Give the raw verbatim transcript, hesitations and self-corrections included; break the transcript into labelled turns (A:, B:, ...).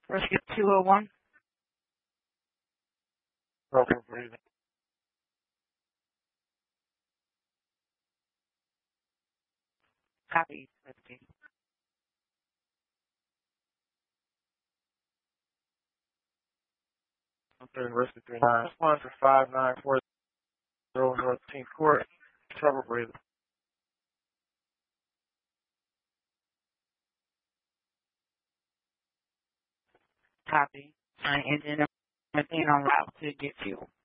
A: Rescue two oh one.
B: Broken breathing.
A: Copy. Rescue.
B: Okay, rescue three nine. Respond to five nine four zero North Tenth Court. Trouble breathing.
A: Copy. My engine and everything on route to get fuel.